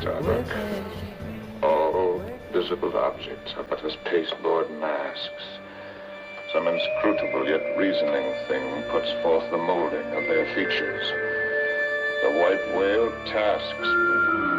Starbuck. All visible objects are but as pasteboard masks. Some inscrutable yet reasoning thing puts forth the molding of their features. The white whale tasks